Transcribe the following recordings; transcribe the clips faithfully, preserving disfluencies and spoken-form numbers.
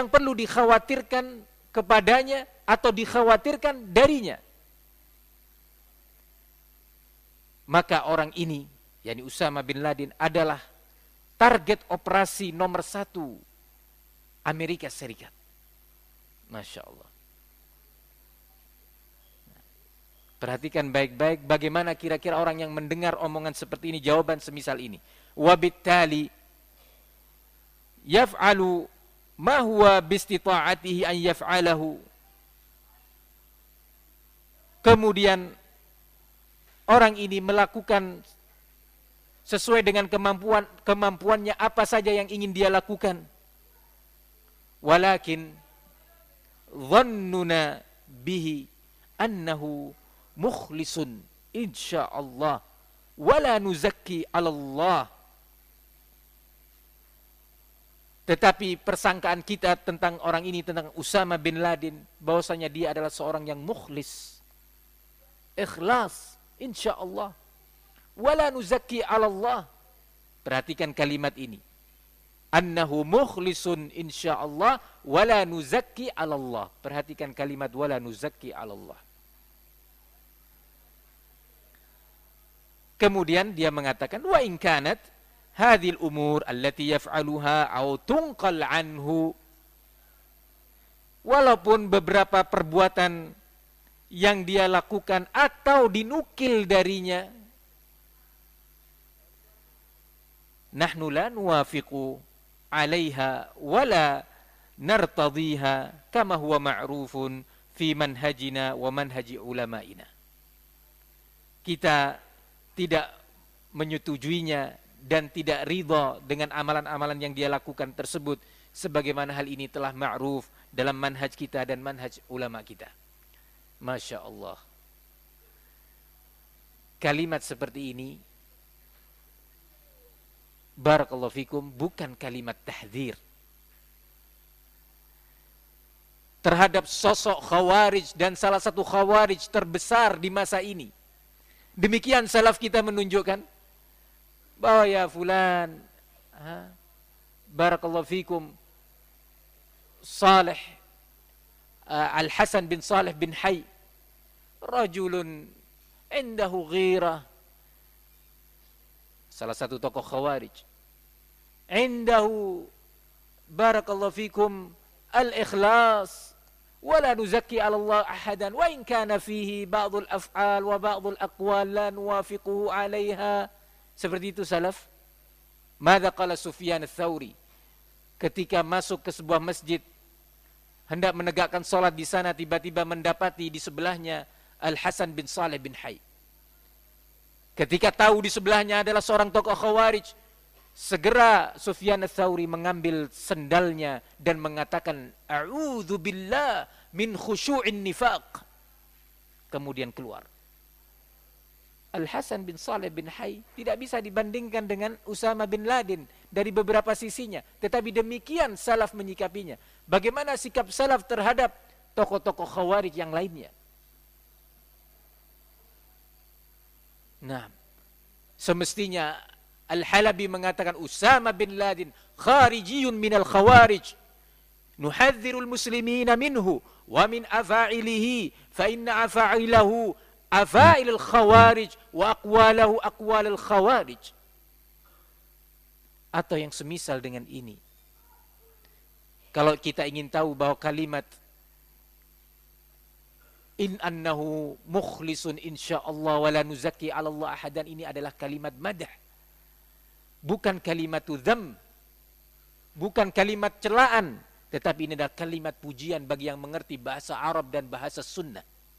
yang perlu dikhawatirkan kepadanya atau dikhawatirkan darinya. Maka orang ini, yakni Usama bin Laden, adalah target operasi nomor satu Amerika Serikat. Masya Allah. Perhatikan baik-baik bagaimana kira-kira orang yang mendengar omongan seperti ini, jawaban semisal ini. Wabittali yaf'alu ma huwa bistita'atihi an yaf'alahu. Kemudian orang ini melakukan sesuai dengan kemampuan kemampuannya apa saja yang ingin dia lakukan. Walakin dhannuna bihi annahu mukhlisun insyaallah wala nuzakki 'ala Allah. Tetapi persangkaan kita tentang orang ini, tentang Usama bin Laden, bahwasanya dia adalah seorang yang mukhlis, ikhlas, insyaallah, wala nuzakki 'ala Allah. Perhatikan kalimat ini, annahu mukhlisun insyaallah wala nuzakki 'ala Allah. Perhatikan kalimat wala nuzakki 'ala Allah. Kemudian dia mengatakan wa in kanat hadhil umur allati yaf'aluha aw tunqal anhu. Walaupun beberapa perbuatan yang dia lakukan atau dinukil darinya, nahnu la nuwafiqu 'alaiha wala nartadhiha kama huwa ma'rufun fi manhajina wa manhaji ulama'ina. Kita tidak menyetujuinya dan tidak ridha dengan amalan-amalan yang dia lakukan tersebut, sebagaimana hal ini telah ma'ruf dalam manhaj kita dan manhaj ulama kita. Masya Allah. Kalimat seperti ini, barakallahu fikum, bukan kalimat tahdzir terhadap sosok khawarij dan salah satu khawarij terbesar di masa ini. Demikian salaf kita menunjukkan bahwa ya fulan, ha, barakallahu fikum, Saleh, uh, Al-Hasan bin Saleh bin Hayy, rajulun indahu ghirah, salah satu tokoh khawarij, indahu barakallahu fikum al-ikhlas, wala nuzakki 'ala Allah ahadan wa in kana fihi ba'dul af'al wa ba'dul aqwal la nuwafiquhu 'alaiha. Seperti itu salaf. Madza qala Sufyan ats-Tsauri ketika masuk ke sebuah masjid hendak menegakkan salat di sana, tiba-tiba mendapati di sebelahnya Al-Hasan bin Saleh bin Hayy. Ketika tahu di sebelahnya adalah seorang tokoh khawarij, segera Sufyan ats-Tsauri mengambil sendalnya dan mengatakan a'udzu billah min khusyu'in nifaq. Kemudian keluar. Al-Hasan bin Saleh bin Hayy tidak bisa dibandingkan dengan Usama bin Laden dari beberapa sisinya, tetapi demikian salaf menyikapinya. Bagaimana sikap salaf terhadap tokoh-tokoh khawarij yang lainnya? Nah, semestinya Al-Halabi mengatakan Usama bin Laden kharijiyun minal khawarij, nuhadzirul muslimina minhu wa min afa'ilihi fa inna afa'ilahu afa'ilul khawarij wa aqwalahu aqwalul khawarij. Atau yang semisal dengan ini. Kalau kita ingin tahu bahwa kalimat in annahu mukhlisun insyaallah wa la nuzakki 'ala Allah ahadan ini adalah kalimat madah, bukan kalimat dzam, bukan kalimat celaan, tetapi ini adalah kalimat pujian bagi yang mengerti bahasa Arab dan bahasa sunnah.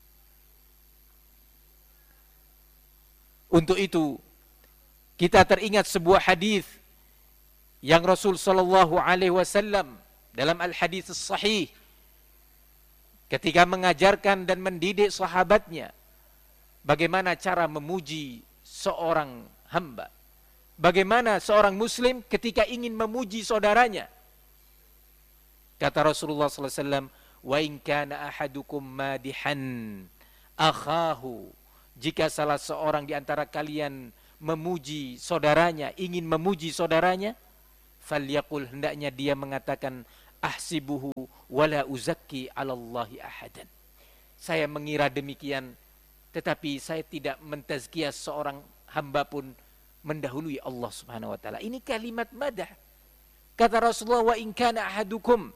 Untuk itu kita teringat sebuah hadis yang Rasul sallallahu alaihi wasallam dalam al-hadis as-sahih ketika mengajarkan dan mendidik sahabatnya bagaimana cara memuji seorang hamba. Bagaimana seorang muslim ketika ingin memuji saudaranya. Kata Rasulullah sallallahu alaihi wasallam, "Wa in kana ahadukum madihan akhahu." Jika salah seorang di antara kalian memuji saudaranya, ingin memuji saudaranya, falyaqul, hendaknya dia mengatakan ahsibuhu wala uzakki 'alallahi ahadan. Saya mengira demikian, tetapi saya tidak mentazkiyah seorang hamba pun mendahului Allah Subhanahu wa taala. Ini kalimat madah. Kata Rasulullah, wa in kana ahadukum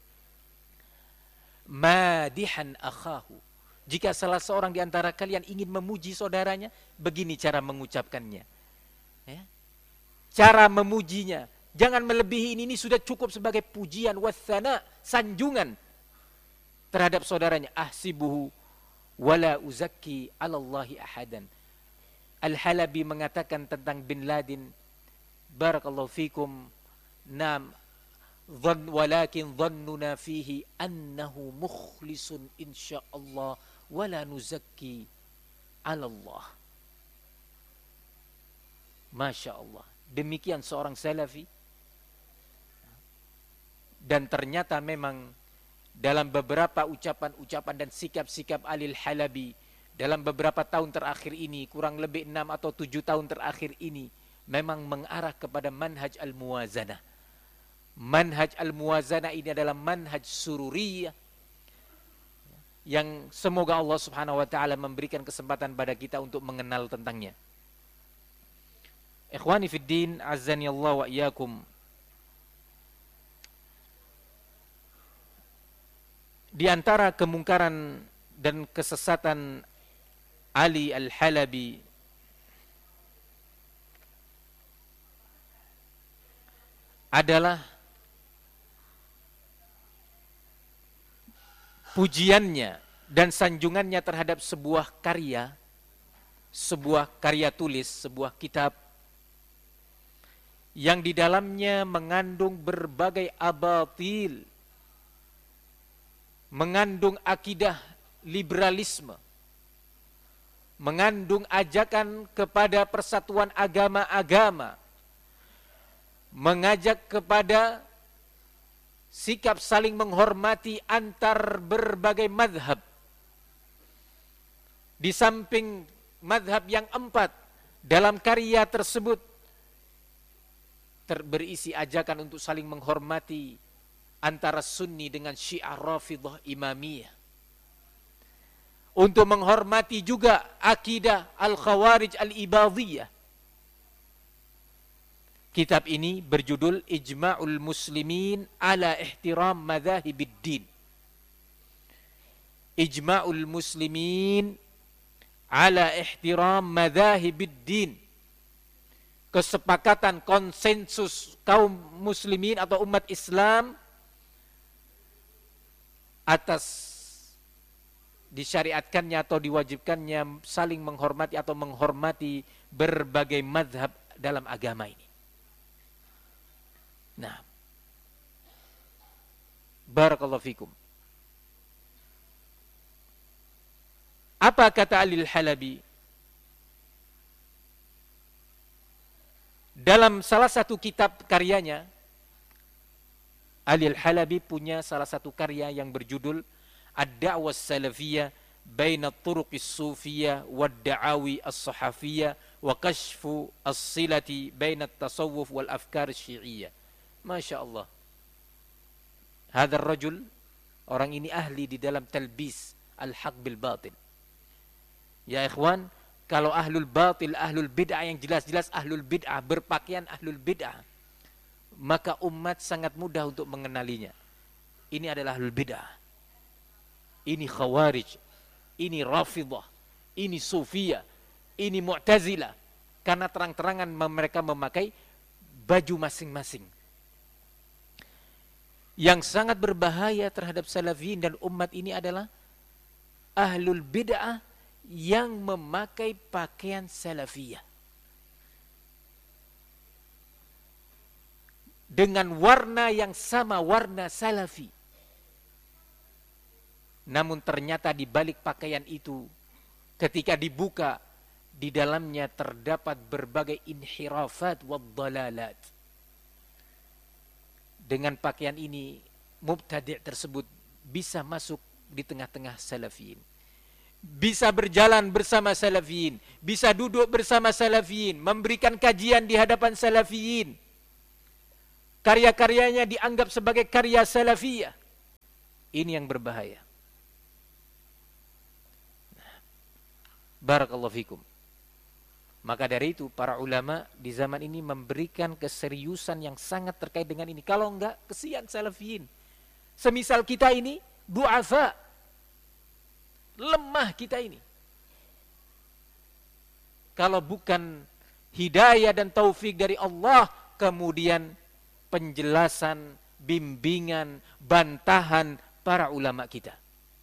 madihan akhahu. Jika salah seorang di antara kalian ingin memuji saudaranya, begini cara mengucapkannya. Ya. Cara memujinya, jangan melebihi ini, ini sudah cukup sebagai pujian wathana, sanjungan terhadap saudaranya. Ahsibuhu wala uzakki 'alallahi ahadan. Al-Halabi mengatakan tentang bin Laden, barakallahu fikum, nam dhann walakin dhannuna fihi annahu mukhlisun insyaallah wala nuzakki 'alallah. Masya Allah. Demikian seorang salafi. Dan ternyata memang dalam beberapa ucapan-ucapan dan sikap-sikap Alil Halabi dalam beberapa tahun terakhir ini, kurang lebih enam atau tujuh tahun terakhir ini, memang mengarah kepada manhaj al-muwazanah. Manhaj al-muwazanah ini adalah manhaj sururiyah yang semoga Allah Subhanahu wa taala memberikan kesempatan pada kita untuk mengenal tentangnya. Ikhwani fid din, azzani Allah wa iyyakum. Di antara kemungkaran dan kesesatan Ali Al-Halabi adalah pujiannya dan sanjungannya terhadap sebuah karya, sebuah karya tulis, sebuah kitab yang di dalamnya mengandung berbagai abatil, mengandung akidah liberalisme, mengandung ajakan kepada persatuan agama-agama, mengajak kepada sikap saling menghormati antar berbagai madhab. Di samping madhab yang empat, dalam karya tersebut berisi ajakan untuk saling menghormati antara Sunni dengan Syiah Rafidah Imamiyah, untuk menghormati juga akidah Al-Khawarij Al-Ibadiyah. Kitab ini berjudul Ijma'ul Muslimin ala Ihtiram Madhahibid Din. Ijma'ul Muslimin ala Ihtiram Madhahibid Din. Kesepakatan, konsensus kaum muslimin atau umat Islam atas disyariatkannya atau diwajibkannya saling menghormati atau menghormati berbagai madhab dalam agama ini. Nah, barakallahu fikum. Apa kata Alil Halabi? Dalam salah satu kitab karyanya, Alil Halabi punya salah satu karya yang berjudul Ad-Da'wah Salafiyah Baina Turuqis Sufiyah Wad-Da'awi As-Sahafiyah Wa Kashfu As-Silati Baina Tasawuf Wal Afkar Syi'iyah. Masya Allah. Hadar rajul, orang ini ahli di dalam talbis al-haq bil batil. Ya ikhwan, kalau ahlul batil, ahlul bid'ah yang jelas-jelas ahlul bid'ah, berpakaian ahlul bid'ah, maka umat sangat mudah untuk mengenalinya. Ini adalah ahlul bid'ah, ini khawarij, ini rafidah, ini sufiyah, ini mu'tazilah. Karena terang-terangan mereka memakai baju masing-masing. Yang sangat berbahaya terhadap salafiyin dan umat ini adalah ahlul bid'ah yang memakai pakaian salafiyah dengan warna yang sama warna salafi. Namun ternyata di balik pakaian itu, ketika dibuka, di dalamnya terdapat berbagai inhirafat wad dalalat. Dengan pakaian ini, mubtadi' tersebut bisa masuk di tengah-tengah salafiyin, bisa berjalan bersama salafiyin, bisa duduk bersama salafiyin, memberikan kajian di hadapan salafiyin. karya-karyanya dianggap sebagai karya salafiyah. Ini yang berbahaya. Barakallahu fikum. Maka dari itu para ulama di zaman ini memberikan keseriusan yang sangat terkait dengan ini. Kalau enggak, kesian salafiyin. Semisal kita ini du'afa, lemah kita ini. Kalau bukan hidayah dan taufik dari Allah, kemudian penjelasan, bimbingan, bantahan para ulama kita.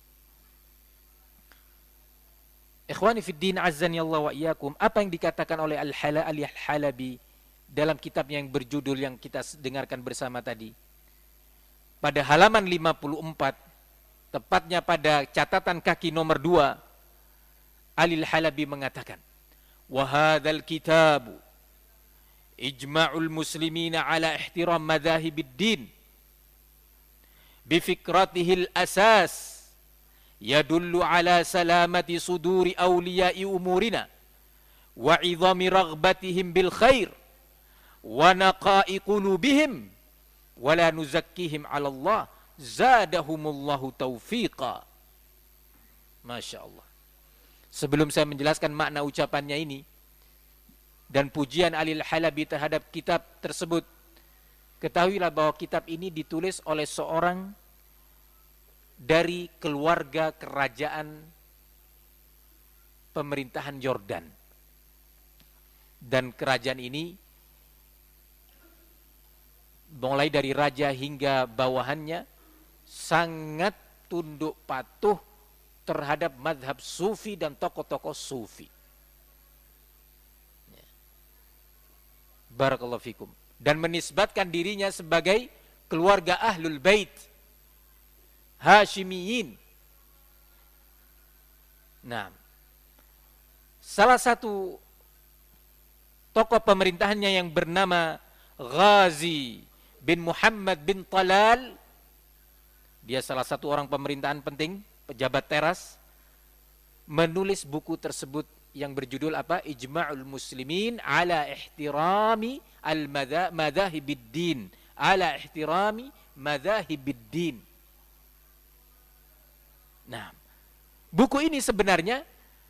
Ikhwani fid din azzani Allah wa iyyakum, apa yang dikatakan oleh Al-Halabi dalam kitabnya yang berjudul yang kita dengarkan bersama tadi. Pada halaman lima puluh empat, tepatnya pada catatan kaki nomor dua, Al-Halabi mengatakan, wa hadzal kitabu ijma'ul muslimina ala ihtiram madhahibid din bi fikratihil asas yadullu ala salamati suduri awliya'i umurina wa 'idhami raghbatihim bil khair wa naqa'i qulubihim wa la nuzakkihim 'ala Allah zadahumullahu taufiqa. Masya Allah. Sebelum saya menjelaskan makna ucapannya ini dan pujian Al-Halabi terhadap kitab tersebut, ketahuilah bahwa kitab ini ditulis oleh seorang dari keluarga kerajaan pemerintahan Yordan. Dan kerajaan ini mulai dari raja hingga bawahannya sangat tunduk patuh terhadap mazhab sufi dan tokoh-tokoh sufi. Barakallahu fikum. Dan menisbatkan dirinya sebagai keluarga Ahlul Bait, Hashimiyin. Nah, salah satu tokoh pemerintahannya yang bernama Ghazi bin Muhammad bin Talal, dia salah satu orang pemerintahan penting, pejabat teras, menulis buku tersebut yang berjudul apa? Ijma'ul Muslimin ala ihtirami al-madhahibiddin, ala ihtirami madhahibiddin. Nah, buku ini sebenarnya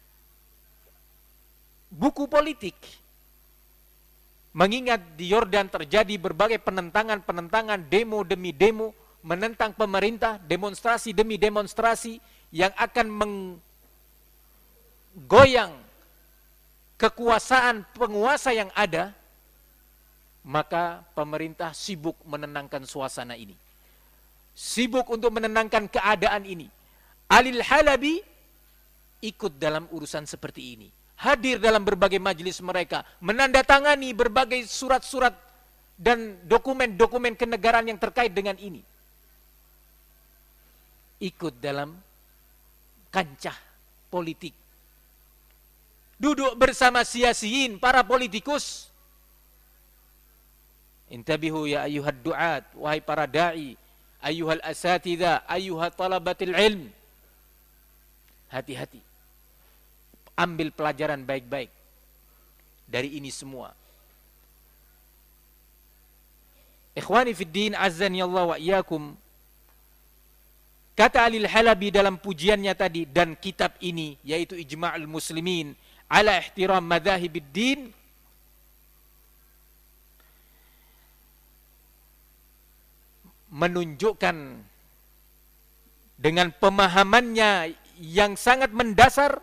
buku politik. Mengingat di Yordan terjadi berbagai penentangan-penentangan, demo demi demo, menentang pemerintah, demonstrasi demi demonstrasi yang akan menggoyang kekuasaan penguasa yang ada, maka pemerintah sibuk menenangkan suasana ini. Sibuk untuk menenangkan keadaan ini. Al-Halabi ikut dalam urusan seperti ini. Hadir dalam berbagai majelis mereka, menandatangani berbagai surat-surat dan dokumen-dokumen kenegaraan yang terkait dengan ini. Ikut dalam kancah politik. Duduk bersama siyasiyin, para politikus. Intabihu ya ayyuhad du'at, wahai para da'i, ayyuhal asatidha, ayyuhat talabatil ilm. Hati-hati. Ambil pelajaran baik-baik dari ini semua. Ikhwani fid din azzani Allah wa iyyakum. Kata Al-Halabi dalam pujiannya tadi, dan kitab ini yaitu Ijma'ul Muslimin ala ihtiram madhahibiddin, menunjukkan dengan pemahamannya yang sangat mendasar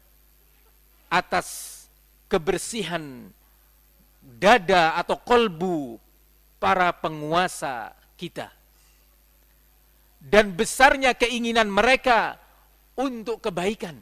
atas kebersihan dada atau kolbu para penguasa kita dan besarnya keinginan mereka untuk kebaikan.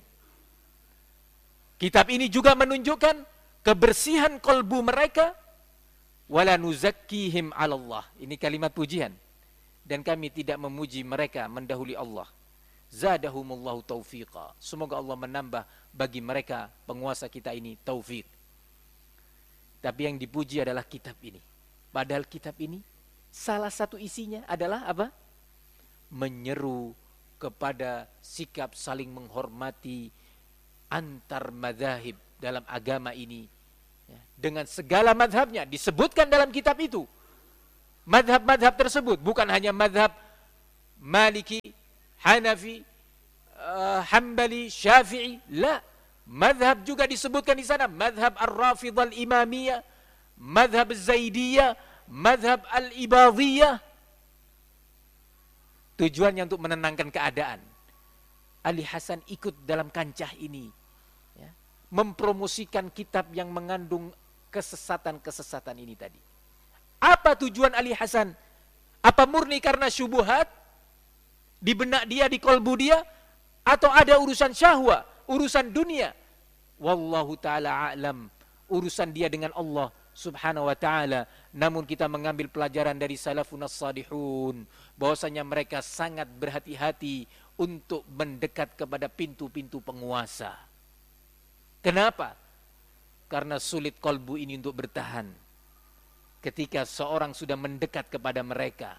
Kitab ini juga menunjukkan kebersihan kolbu mereka. Wala nuzakkihim 'ala Allah. Ini kalimat pujian. Dan kami tidak memuji mereka mendahului Allah. Zadahumullahu taufiqa. Semoga Allah menambah bagi mereka penguasa kita ini taufik. Tapi yang dipuji adalah kitab ini. Padahal kitab ini salah satu isinya adalah apa? Menyeru kepada sikap saling menghormati antar madzhab dalam agama ini. Dengan segala mazhabnya disebutkan dalam kitab itu. madhab-madhab tersebut, bukan hanya madhab Maliki, Hanafi, uh, Hambali, Syafi'i, la. Madhab juga disebutkan di sana, madhab Ar-Rafidah Al-Imamiyah, madhab Zaidiyah, madhab Al-Ibadiyah. Tujuannya untuk menenangkan keadaan. Ali Hasan ikut dalam kancah ini, ya, mempromosikan kitab yang mengandung kesesatan-kesesatan ini tadi. Apa tujuan Ali Hasan? Apa murni karena syubuhat di benak dia, di kolbu dia, atau ada urusan syahwa, urusan dunia? Wallahu ta'ala a'lam. Urusan dia dengan Allah subhanahu wa ta'ala. Namun kita mengambil pelajaran dari salafun as-salihun, bahwasanya mereka sangat berhati-hati untuk mendekat kepada pintu-pintu penguasa. Kenapa? Karena sulit kolbu ini untuk bertahan ketika seorang sudah mendekat kepada mereka.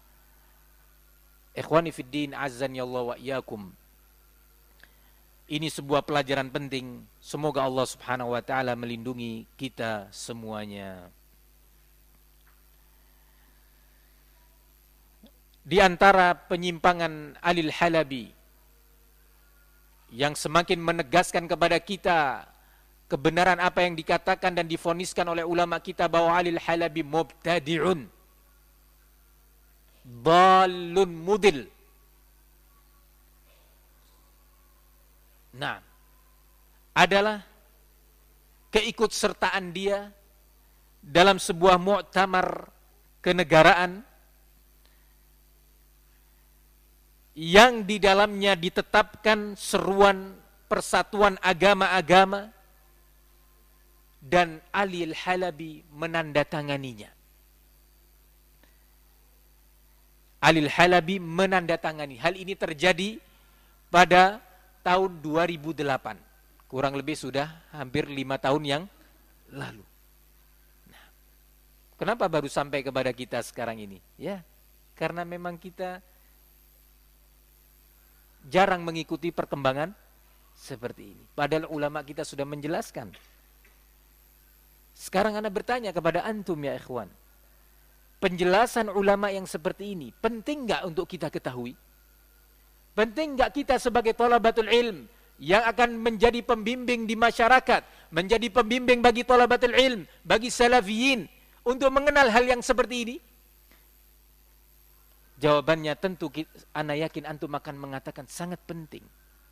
Ikhwani fiddin, azzani Allah wa iyyakum. Ini sebuah pelajaran penting. Semoga Allah subhanahu wa ta'ala melindungi kita semuanya. Di antara penyimpangan Alil Halabi yang semakin menegaskan kepada kita kebenaran apa yang dikatakan dan divoniskan oleh ulama kita bahwa Alil Halabi mubtadi'un, dhalun mudil. Nah, adalah keikutsertaan dia dalam sebuah muktamar kenegaraan yang di dalamnya ditetapkan seruan persatuan agama-agama, dan Ali Al-Halabi menandatanganinya. Ali Al-Halabi menandatangani. Hal ini terjadi pada tahun dua ribu delapan. Kurang lebih sudah hampir lima tahun yang lalu. Nah, kenapa baru sampai kepada kita sekarang ini? Ya, karena memang kita jarang mengikuti perkembangan seperti ini. Padahal ulama kita sudah menjelaskan. Sekarang ana bertanya kepada antum ya ikhwan, penjelasan ulama yang seperti ini penting enggak untuk kita ketahui? Penting enggak kita sebagai thalabatul ilm yang akan menjadi pembimbing di masyarakat, menjadi pembimbing bagi thalabatul ilm, bagi salafiyin untuk mengenal hal yang seperti ini? Jawabannya tentu ana yakin antum akan mengatakan sangat penting.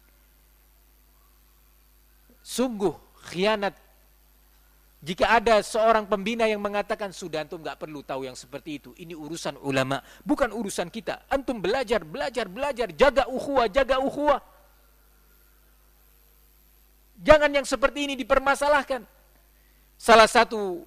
Sungguh khianat jika ada seorang pembina yang mengatakan sudah antum enggak perlu tahu yang seperti itu. Ini urusan ulama, bukan urusan kita. Antum belajar, belajar, belajar, jaga ukhuwah, jaga ukhuwah. Jangan yang seperti ini dipermasalahkan. Salah satu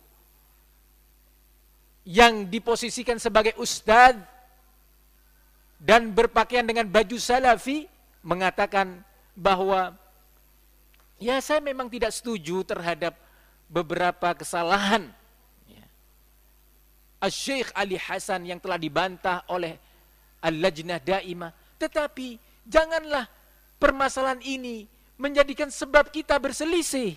yang diposisikan sebagai ustadz dan berpakaian dengan baju salafi mengatakan bahwa ya saya memang tidak setuju terhadap beberapa kesalahan ya, Asy-Syaikh Ali Hasan yang telah dibantah oleh Al-Lajnah Daimah, tetapi janganlah permasalahan ini menjadikan sebab kita berselisih.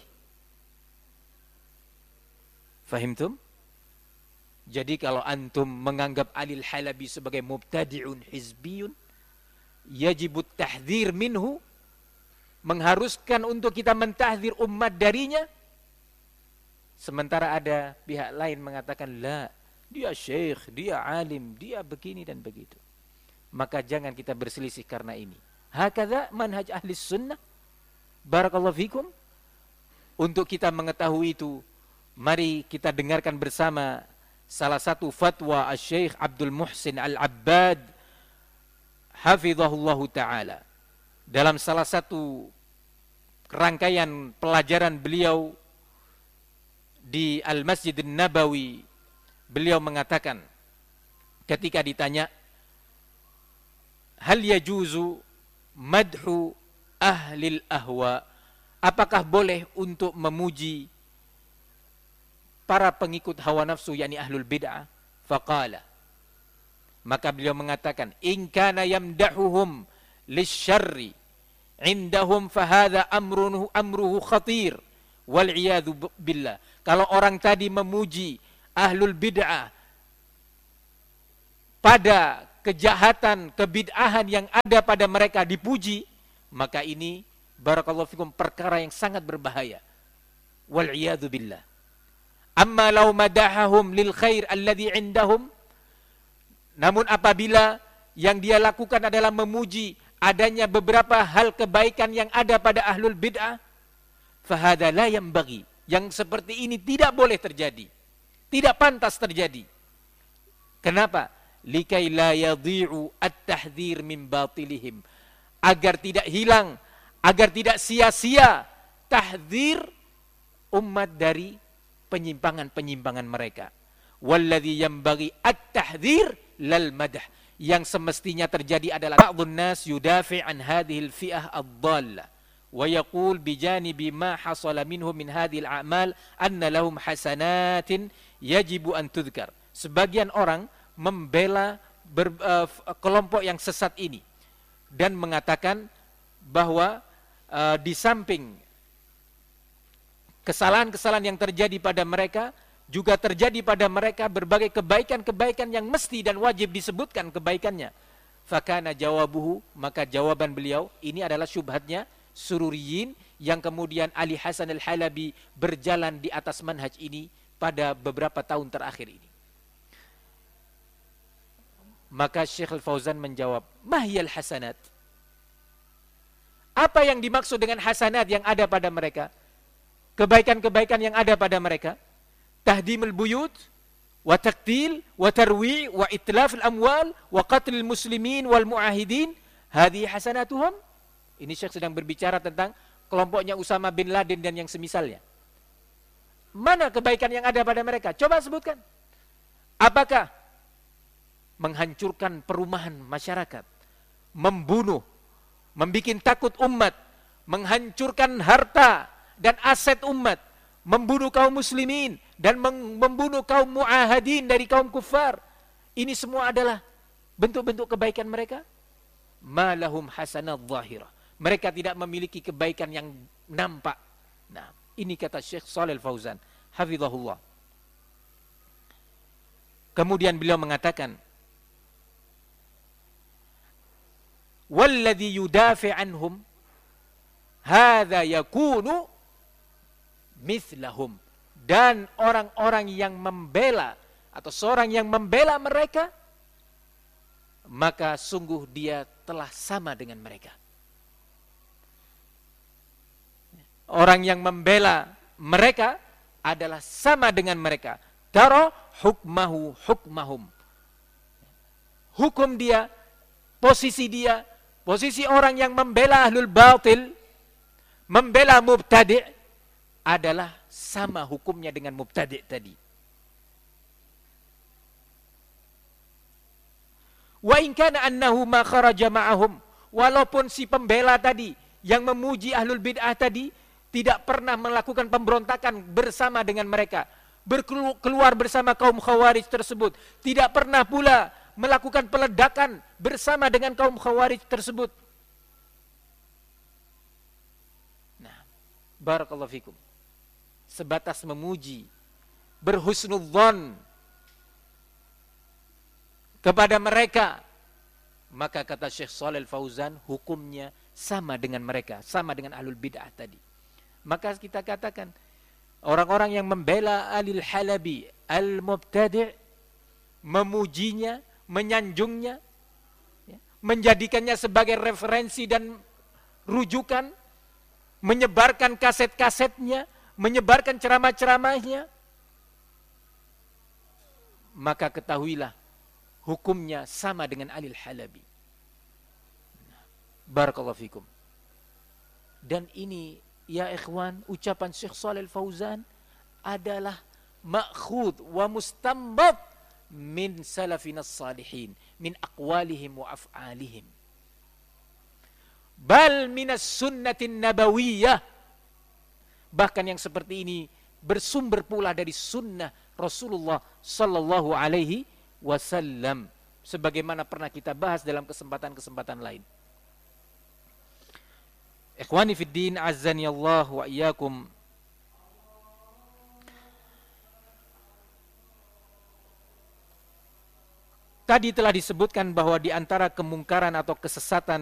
Fahimtum? Jadi kalau antum menganggap Ali Al-Halabi sebagai mubtadi'un hizbiyun, yajibut tahdhir minhu, mengharuskan untuk kita mentahdzir umat darinya. Sementara ada pihak lain mengatakan la, dia syekh, dia alim, dia begini dan begitu. Maka jangan kita berselisih karena ini. Hakadha manhaj ahli sunnah. Barakallahu fikum. Untuk kita mengetahui itu, mari kita dengarkan bersama salah satu fatwa Asy-Syaikh Abdul Muhsin Al-Abbad hafizahullahu ta'ala. Dalam salah satu rangkaian pelajaran beliau di Al-Masjid An-Nabawi, beliau mengatakan ketika ditanya hal yajuzu madhu ahlil ahwa, apakah boleh untuk memuji para pengikut hawa nafsu, yakni ahlul bid'ah? Faqala, maka beliau mengatakan in kana yamdahuhum lisyarri indahum fahadha amruhu amruhu khatir wal iyadzu billah. Kalau orang tadi memuji ahlul bid'ah pada kejahatan, kebid'ahan yang ada pada mereka dipuji, maka ini barakallahu fikum perkara yang sangat berbahaya. Wal'iyadu billah. Amma law madahahum lil khair alladhi indahum, namun apabila yang dia lakukan adalah memuji adanya beberapa hal kebaikan yang ada pada ahlul bid'ah, fahada la yanbaghi, yang seperti ini tidak boleh terjadi, tidak pantas terjadi. Kenapa? Likai la yadhi'u at-tahdhir min batilihim, agar tidak hilang, agar tidak sia-sia tahdzir umat dari penyimpangan-penyimpangan mereka. Walladhi yanbaghi at-tahdhir lal madah, yang semestinya terjadi adalah ba'dun nas yudafi' an hadhihi al-fi'ah ad-dhallah wa yaqul bijanibi ma hasala minhum min hadhihi al-a'mal anna lahum hasanatin yajibu an tudhkar. Sebagian orang membela ber, uh, kelompok yang sesat ini dan mengatakan bahwa uh, di samping kesalahan-kesalahan yang terjadi pada mereka, juga terjadi pada mereka berbagai kebaikan-kebaikan yang mesti dan wajib disebutkan kebaikannya. Fakana jawabuhu, maka jawaban beliau, ini adalah syubhatnya Sururiyin yang kemudian Ali Hasan Al-Halabi berjalan di atas manhaj ini pada beberapa tahun terakhir ini. Maka Syekh Al-Fauzan menjawab, mahyal hasanat. Apa yang dimaksud dengan hasanat yang ada pada mereka? Kebaikan-kebaikan yang ada pada mereka? Tahdimul buyut, wa taktil, wa tarwi, wa itlaf al-amwal, wa qatl muslimin wal mu'ahidin, hadhihi hasanatuhum. Ini Syekh sedang berbicara tentang kelompoknya Usama bin Laden dan yang semisalnya. Mana kebaikan yang ada pada mereka? Coba sebutkan. Apakah menghancurkan perumahan masyarakat, membunuh, membikin takut umat, menghancurkan harta dan aset umat, membunuh kaum muslimin dan membunuh kaum mu'ahadin dari kaum kufar? Ini semua adalah bentuk-bentuk kebaikan mereka. Ma lahum hasanat zahirah. Mereka tidak memiliki kebaikan yang nampak. Nah, ini kata Syekh Shalih Al-Fauzan hafizahullah. Kemudian beliau mengatakan, walladhi yudafi anhum hadza yakunu mithlahum, dan orang-orang yang membela atau seorang yang membela mereka, maka sungguh dia telah sama dengan mereka. Orang yang membela mereka adalah sama dengan mereka. Tara hukmahu hukmahum. Hukum dia, posisi dia, posisi orang yang membela ahlul batil, membela mubtadi' adalah sama hukumnya dengan mubtadi' tadi. Wa in kana annahu ma kharaja ma'ahum, walaupun si pembela tadi yang memuji ahlul bid'ah tadi tidak pernah melakukan pemberontakan bersama dengan mereka, berkeluar bersama kaum khawarij tersebut, tidak pernah pula melakukan peledakan bersama dengan kaum khawarij tersebut. Nah, barakallahu fikum. Sebatas memuji, berhusnudzon kepada mereka, maka kata Syekh Shalih Al-Fauzan, hukumnya sama dengan mereka, sama dengan ahlul bid'ah tadi. Maka kita katakan, orang-orang yang membela Alil Halabi, al-mubtadi', memujinya, menyanjungnya, menjadikannya sebagai referensi dan rujukan, menyebarkan kaset-kasetnya, menyebarkan ceramah-ceramahnya, maka ketahuilah hukumnya sama dengan Alil Halabi. Barakallahu fikum. Dan ini, ya ikhwan, ucapan Syekh Shalih Al-Fauzan adalah ma'khud wa mustambat min salafina salihin, min aqwalihim wa af'alihim, bal minas sunnatin nabawiyah. Bahkan yang seperti ini bersumber pula dari sunnah Rasulullah sallallahu alaihi wasallam, sebagaimana pernah kita bahas dalam kesempatan-kesempatan lain. Ikhwani fid din, azzani Allah wa iyyakum. Tadi telah disebutkan bahwa di antara kemungkaran atau kesesatan